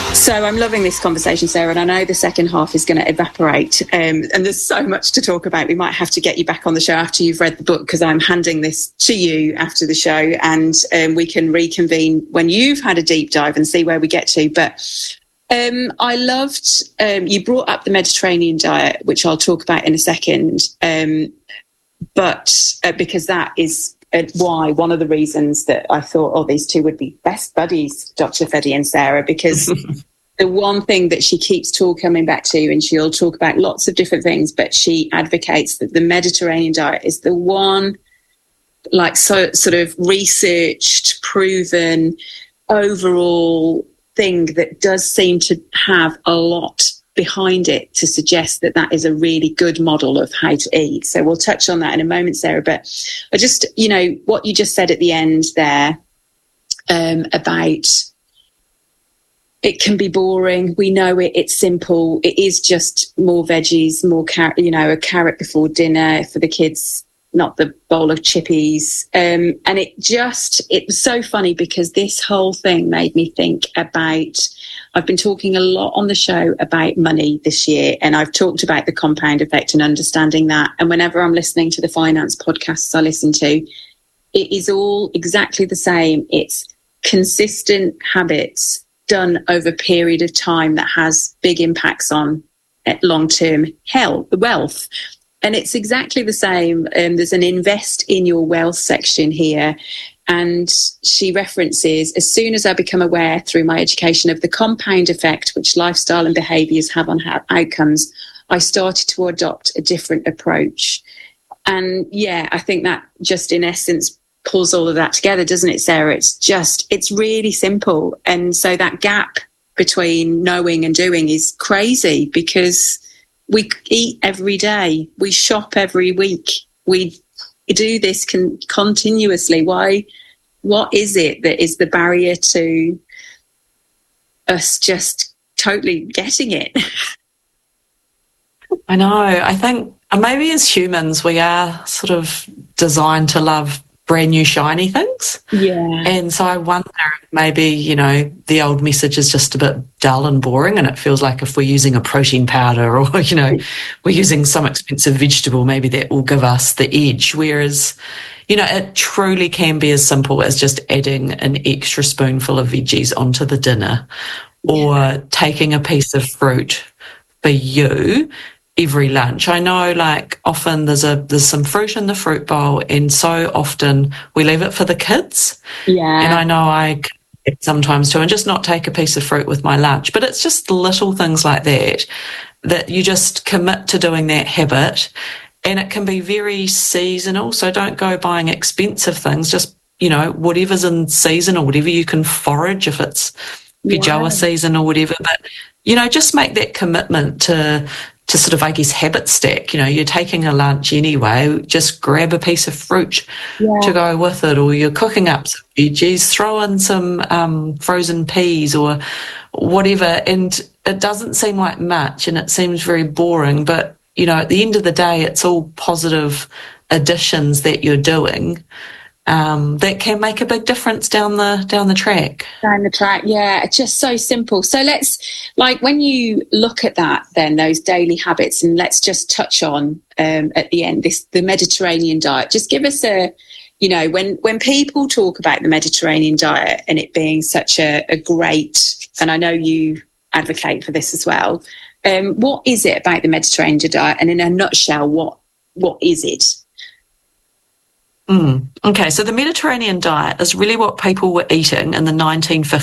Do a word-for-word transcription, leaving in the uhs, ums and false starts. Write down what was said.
So I'm loving this conversation, Sarah, and I know the second half is going to evaporate, um, and there's so much to talk about. We might have to get you back on the show after you've read the book, because I'm handing this to you after the show, and um, we can reconvene when you've had a deep dive and see where we get to. But um, I loved, um, you brought up the Mediterranean diet, which I'll talk about in a second, um, but uh, because that is uh, why, one of the reasons that I thought, oh, these two would be best buddies, Doctor Fedi and Sarah, because the one thing that she keeps talk, coming back to, and she'll talk about lots of different things, but she advocates that the Mediterranean diet is the one, like, so sort of researched, proven, overall thing that does seem to have a lot behind it to suggest that that is a really good model of how to eat. So we'll touch on that in a moment, Sarah. But I just, you know, what you just said at the end there um, about it can be boring. We know it. It's simple. It is just more veggies, more carrot, you know, a carrot before dinner for the kids, not the bowl of chippies. Um, and it just, it was so funny because this whole thing made me think about, I've been talking a lot on the show about money this year, and I've talked about the compound effect and understanding that. And whenever I'm listening to the finance podcasts I listen to, it is all exactly the same. It's consistent habits done over a period of time that has big impacts on long-term health, wealth. And it's exactly the same. Um, there's an invest in your wealth section here. And she references, as soon as I become aware through my education of the compound effect which lifestyle and behaviours have on ha- outcomes, I started to adopt a different approach. And yeah, I think that just in essence pulls all of that together, doesn't it, Sarah? It's just, it's really simple. And so that gap between knowing and doing is crazy, because we eat every day, we shop every week, we do this con- continuously. Why? What is it that is the barrier to us just totally getting it? I know. I think maybe as humans we are sort of designed to love brand new shiny things. Yeah. And so I wonder if maybe, you know, the old message is just a bit dull and boring, and it feels like if we're using a protein powder or, you know, we're using some expensive vegetable, maybe that will give us the edge. Whereas, you know, it truly can be as simple as just adding an extra spoonful of veggies onto the dinner, or yeah. taking a piece of fruit for you every lunch. I know, like, often there's a there's some fruit in the fruit bowl, and so often we leave it for the kids. Yeah. And I know I sometimes too, and just not take a piece of fruit with my lunch. But it's just little things like that that you just commit to doing that habit, and it can be very seasonal. So don't go buying expensive things. Just, you know, whatever's in season or whatever you can forage, if it's Feijoa wow. season or whatever. But, you know, just make that commitment to to sort of, I guess, habit stack. You know, you're taking a lunch anyway, just grab a piece of fruit yeah. to go with it, or you're cooking up some veggies, throw in some um, frozen peas or whatever. And it doesn't seem like much, and it seems very boring, but, you know, at the end of the day, it's all positive additions that you're doing. Um, that can make a big difference down the down the track. Down the track, yeah. It's just so simple. So let's, like, when you look at that, then those daily habits, and let's just touch on um, at the end this the Mediterranean diet. Just give us a, you know, when when people talk about the Mediterranean diet and it being such a, a great, and I know you advocate for this as well. Um, what is it about the Mediterranean diet, and in a nutshell, what what is it? Mm. Okay, so the Mediterranean diet is really what people were eating in the nineteen fifties